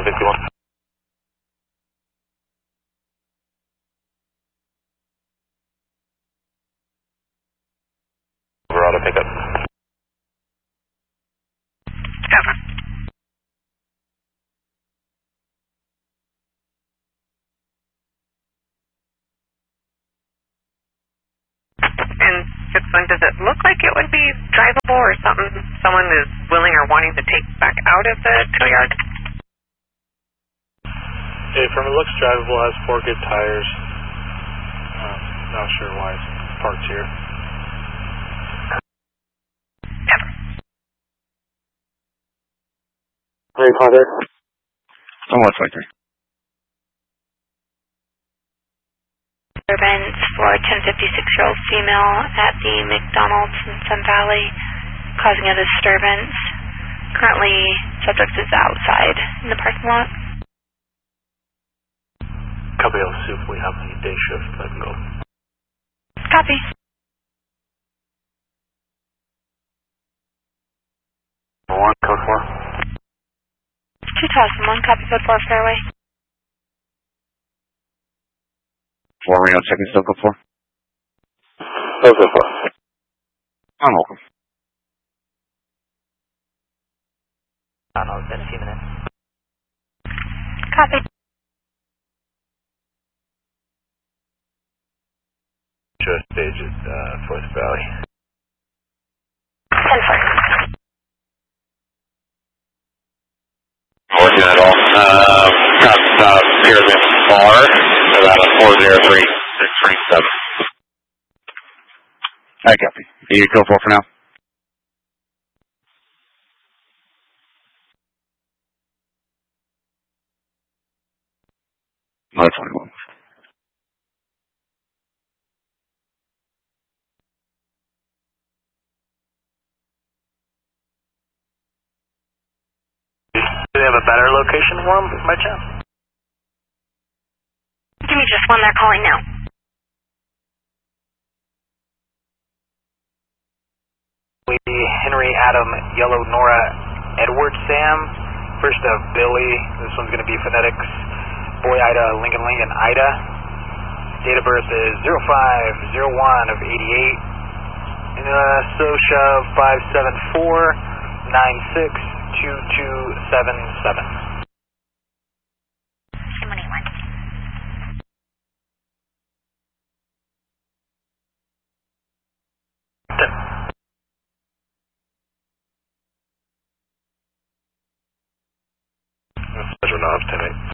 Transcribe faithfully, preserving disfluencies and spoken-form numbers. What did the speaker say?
fifty-one. Over auto pickup. Over. And six one, does it look like it would be drivable or something someone is willing or wanting to take back out of the tow yard? Yeah, from it looks drivable, has four good tires. Um, not sure why it's parked here. Ever. Hey, contact. On what sector? Disturbance for a ten fifty-six-year-old female at the McDonald's in Sun Valley, causing a disturbance. Currently, subject is outside in the parking lot. Copy, I'll see if we have any day shift that can go. Copy. One, code four. two thousand one, copy code four, Fairway. Four Reno, second still go for? Go for four. I'm welcome. Donald, in a few minutes. Copy. Show stage at uh, Fourth Valley. ten four. Working at all. Uh, got uh, Pyramid Bar, about a four zero three six three seven. I copy. You go for for now? No, that's twenty-one. Do they have a better location for them, by chance? Give me just one, they're calling now. Henry, Adam, Yellow, Nora, Edward, Sam. First of Billy. This one's going to be phonetics. Boy, Ida, Lincoln, Lincoln, Ida. Date of birth is zero five zero one of eighty-eight. And uh, SOCIA five seven four nine six two two seven seven. twenty-one. Pleasure, Knobs, ten eight.